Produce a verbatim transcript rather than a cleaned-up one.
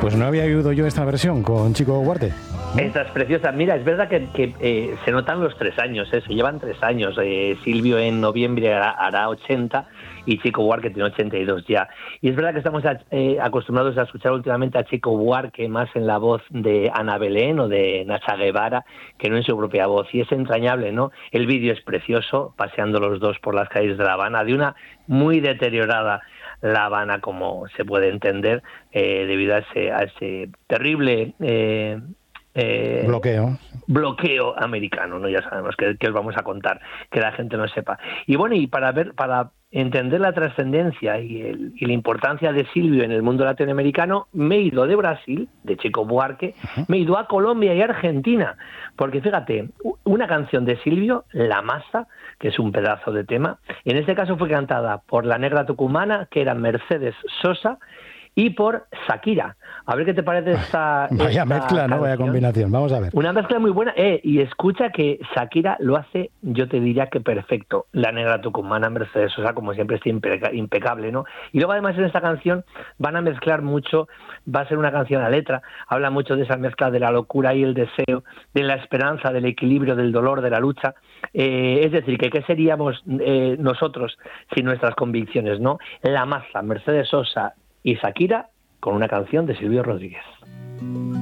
Pues no había oído yo esta versión con Chico Buarque, ¿no? Esta es preciosa. Mira, es verdad que, que eh, se notan los tres años, ¿eh? Se llevan tres años. Eh, Silvio en noviembre hará, hará ochenta y Chico Buarque tiene ochenta y dos ya. Y es verdad que estamos eh, acostumbrados a escuchar últimamente a Chico Buarque más en la voz de Ana Belén o de Nacha Guevara que no en su propia voz. Y es entrañable, ¿no? El vídeo es precioso, paseando los dos por las calles de La Habana, de una muy deteriorada La Habana, como se puede entender, eh, debido a ese, a ese terrible eh, eh, bloqueo bloqueo americano, ¿no? Ya sabemos que, que os vamos a contar, que la gente no sepa. Y bueno, y para ver, para entender la trascendencia y, el, y la importancia de Silvio en el mundo latinoamericano, me he ido de Brasil, de Chico Buarque, uh-huh. me he ido a Colombia y Argentina, porque fíjate, una canción de Silvio, La Masa, que es un pedazo de tema, en este caso fue cantada por la negra tucumana, que era Mercedes Sosa, y por Shakira. A ver qué te parece esta Vaya esta mezcla, ¿no? canción. Vaya combinación. Vamos a ver. Una mezcla muy buena. Eh, y escucha que Shakira lo hace, yo te diría que perfecto. La negra tucumana, Mercedes Sosa, como siempre, está impeca- impecable, ¿no? Y luego, además, en esta canción van a mezclar mucho, va a ser una canción a letra, habla mucho de esa mezcla de la locura y el deseo, de la esperanza, del equilibrio, del dolor, de la lucha. Eh, es decir, que qué seríamos eh, nosotros sin nuestras convicciones, ¿no? La Masa, Mercedes Sosa y Shakira con una canción de Silvio Rodríguez.